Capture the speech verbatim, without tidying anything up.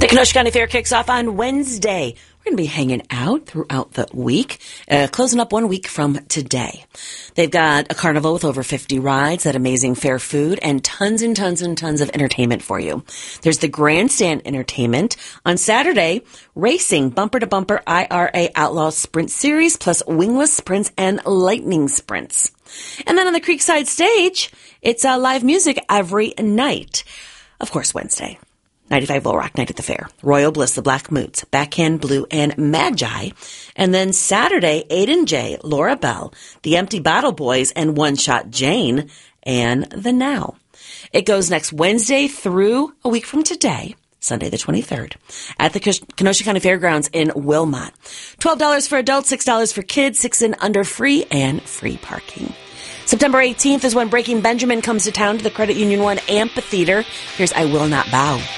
The Kenosha County Fair kicks off on Wednesday. We're going to be hanging out throughout the week, uh, closing up one week from today. They've got a carnival with over fifty rides, that amazing fair food, and tons and tons and tons of entertainment for you. There's the grandstand entertainment. On Saturday, racing, bumper-to-bumper I R A Outlaw Sprint Series, plus wingless sprints and lightning sprints. And then on the Creekside stage, it's uh, live music every night. Of course, Wednesday. ninety-five Low Rock Night at the Fair. Royal Bliss, the Black Moots, Backhand Blue, and Magi. And then Saturday, Aiden J, Laura Bell, the Empty Bottle Boys, and One Shot Jane, and The Now. It goes next Wednesday through a week from today, Sunday the twenty-third, at the Kenosha County Fairgrounds in Wilmot. twelve dollars for adults, six dollars for kids, six and under free, and free parking. September eighteenth is when Breaking Benjamin comes to town to the Credit Union One Amphitheater. Here's I Will Not Bow.